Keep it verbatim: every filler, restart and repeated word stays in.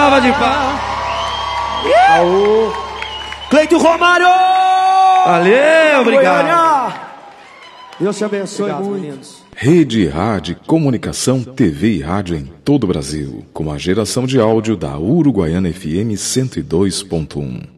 salva de palmas. Aô. Cleito Romário! Valeu, obrigado. Deus te abençoe Obrigado, muito. meninos. Rede Rádio Comunicação, T V e Rádio em todo o Brasil, com a geração de áudio da Uruguaiana F M cento e dois ponto um.